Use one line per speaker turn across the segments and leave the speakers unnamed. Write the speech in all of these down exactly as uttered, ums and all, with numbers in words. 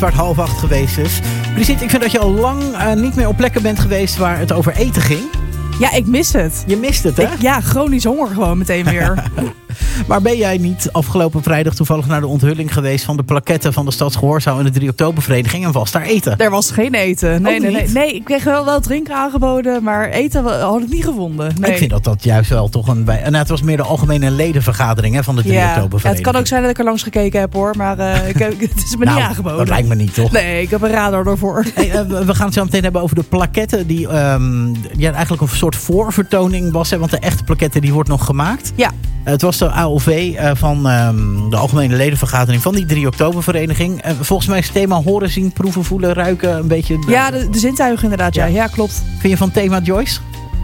kwart half acht geweest is. Brigitte, ik vind dat je al lang uh, niet meer op plekken bent geweest waar het over eten ging.
Ja, ik mis het.
Je mist het, hè?
Ik, ja, chronisch honger gewoon meteen weer.
Maar ben jij niet afgelopen vrijdag toevallig naar de onthulling geweest van de plaketten van de Stadsgehoorzaal en de drie oktober vereniging en was daar eten?
Er was geen eten. Nee,
oh,
nee, nee, nee. Ik kreeg wel, wel drinken aangeboden, maar eten had ik niet gevonden. Nee.
Ik vind dat dat juist wel toch een... Bij... Nou, het was meer de algemene ledenvergadering hè, van de drie oktober vereniging.
Ja, het kan ook zijn dat ik er langs gekeken heb hoor, maar uh, ik, het is me
nou,
niet aangeboden.
Dat lijkt me niet, toch?
Nee, ik heb een radar ervoor.
Hey, uh, we gaan het zo meteen hebben over de plaketten die um, ja, eigenlijk een soort voorvertoning was. Hè, want de echte plaketten die wordt nog gemaakt.
Ja.
Uh, het was de A O V uh, van um, de algemene ledenvergadering van die drie oktober vereniging. Uh, volgens mij is het thema horen, zien, proeven, voelen, ruiken een beetje... De...
Ja, de, de zintuigen inderdaad. Ja. Ja, ja, klopt.
Vind je van het thema, Joyce?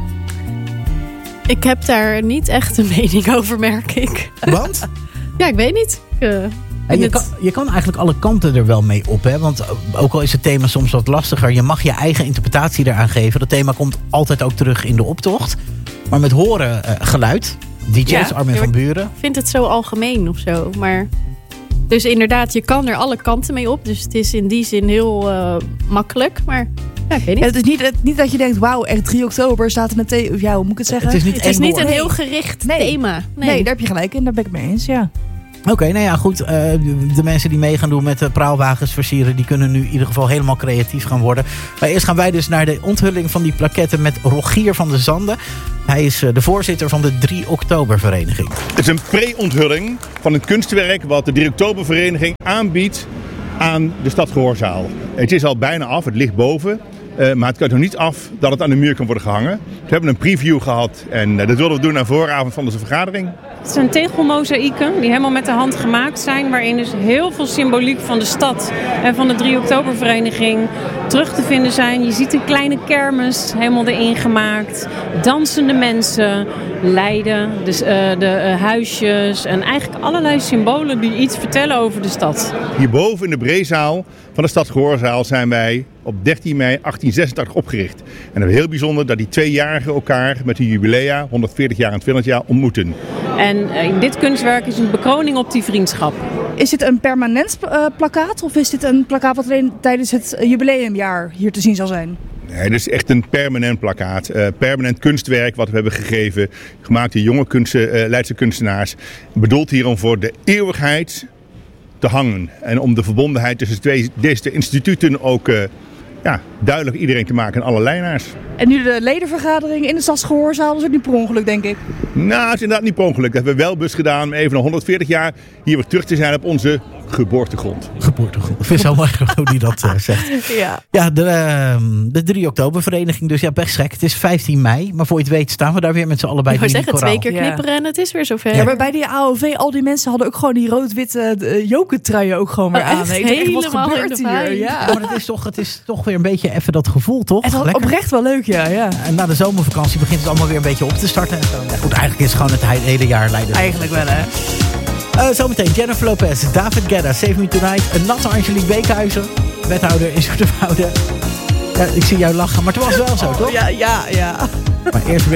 Ik heb daar niet echt een mening over, merk ik.
Want?
Ja, ik weet niet. Uh,
en je, het... kan, je kan eigenlijk alle kanten er wel mee op. Hè? Want ook al is het thema soms wat lastiger, je mag je eigen interpretatie eraan geven. Dat thema komt altijd ook terug in de optocht. Maar met horen uh, geluid, D J's, ja, Armin van Buuren.
Ik vind het zo algemeen of zo. Maar... Dus inderdaad, je kan er alle kanten mee op. Dus het is in die zin heel uh, makkelijk. Maar ja, ik weet niet.
Ja, het is niet, het, niet dat je denkt, wauw, echt drie oktober staat er een thema. Ja, hoe moet ik het zeggen?
Het is niet,
het is niet een
nee.
heel gericht
nee.
thema. Nee.
nee, daar heb je gelijk in. Daar ben ik mee eens, ja.
Oké, okay, nou ja, goed. Uh, de mensen die mee gaan doen met de praalwagens versieren, die kunnen nu in ieder geval helemaal creatief gaan worden. Maar eerst gaan wij dus naar de onthulling van die plaketten met Rogier van de Zanden. Hij is uh, de voorzitter van de drie oktober vereniging.
Het is een pre-onthulling van een kunstwerk wat de drie oktober vereniging aanbiedt aan de Stadsgehoorzaal. Het is al bijna af, het ligt boven. Uh, maar het kan nog niet af dat het aan de muur kan worden gehangen. We hebben een preview gehad en uh, dat wilden we doen aan vooravond van onze vergadering.
Het zijn tegelmozaïeken die helemaal met de hand gemaakt zijn. Waarin dus heel veel symboliek van de stad en van de drie oktober vereniging terug te vinden zijn. Je ziet een kleine kermis helemaal erin gemaakt. Dansende mensen, Leiden, dus, uh, de uh, huisjes en eigenlijk allerlei symbolen die iets vertellen over de stad.
Hierboven in de breezaal van de Stadsgehoorzaal zijn wij op dertien mei achttien zesentachtig opgericht. En het is heel bijzonder dat die tweejarigen elkaar met hun jubilea, honderdveertig jaar en twintig jaar, ontmoeten.
En uh, dit kunstwerk is een bekroning op die vriendschap.
Is dit een permanent uh, plakkaat of is dit een plakkaat wat alleen tijdens het jubileumjaar hier te zien zal zijn?
Nee, dit is echt een permanent plakkaat. Uh, permanent kunstwerk wat we hebben gegeven. Gemaakt door jonge kunsten, uh, Leidse kunstenaars. Bedoeld hier om voor de eeuwigheid te hangen. En om de verbondenheid tussen twee, deze instituten ook uh, ja, duidelijk iedereen te maken en alle leidnaars.
En nu de ledenvergadering in de Stadsgehoorzaal, dat is ook niet per ongeluk, denk ik.
Nou, het is inderdaad niet per ongeluk. Dat hebben we wel bus gedaan om even na honderdveertig jaar hier weer terug te zijn op onze geboortegrond.
Geboortegrond. Ik vind het zo mooi hoe die dat uh, zegt.
Ja,
ja de, uh, de drie oktober vereniging, dus ja, best gek. Het is vijftien mei, maar voor je het weet staan we daar weer met z'n allen bij.
Ik wou zeggen, twee keer
ja.
knipperen en het is weer zover.
Ja, maar bij die A O V, al die mensen hadden ook gewoon die rood-witte uh, jokentruien ook gewoon weer
oh,
aan.
Echt,
ik denk,
helemaal
wat gebeurt
in de
hier? Ja.
Ja, maar het is, toch, het is toch weer een beetje even dat gevoel, toch?
Het was oprecht wel leuk, ja, ja.
En na de zomervakantie begint het allemaal weer een beetje op te starten. Ja, goed, eigenlijk is het gewoon het hele jaar Leiden.
Eigenlijk wel, hè.
Uh, zometeen Jennifer Lopez, David Guetta, Save Me Tonight. Een natte Angelique Beekhuizen, wethouder in Zoeterwoude. Ja, ik zie jou lachen, maar het was wel zo,
oh,
toch?
Ja, ja, ja.
Maar eerst